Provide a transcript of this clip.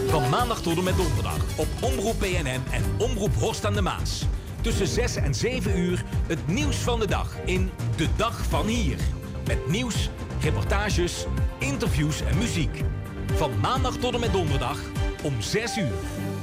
Van maandag tot en met donderdag op Omroep PNN en Omroep Horst aan de Maas. Tussen 6 en 7 uur het nieuws van de dag in De Dag van Hier. Met nieuws, reportages, interviews en muziek. Van maandag tot en met donderdag om 6 uur.